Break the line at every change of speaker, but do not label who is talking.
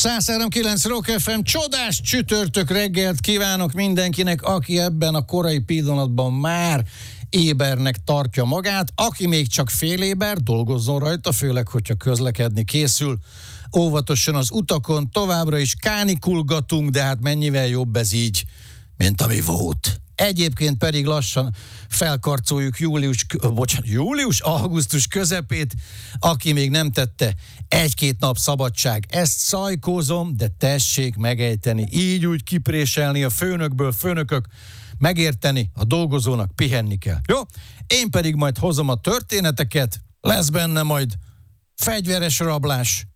103.9 Rock FM, csodás csütörtök reggelt kívánok mindenkinek, aki ebben a korai pillanatban már ébernek tartja magát, aki még csak fél éber, dolgozzon rajta, főleg, hogyha közlekedni készül. Óvatosan az utakon, továbbra is kánikulgatunk, de hát mennyivel jobb ez így, mint ami volt. Egyébként pedig lassan felkarcoljuk augusztus közepét, aki még nem tette, 1-2 nap szabadság. Ezt szajkózom, de tessék megejteni, így úgy kipréselni a főnökök, megérteni, a dolgozónak pihenni kell. Jó? Én pedig majd hozom a történeteket, lesz benne majd fegyveres rablás,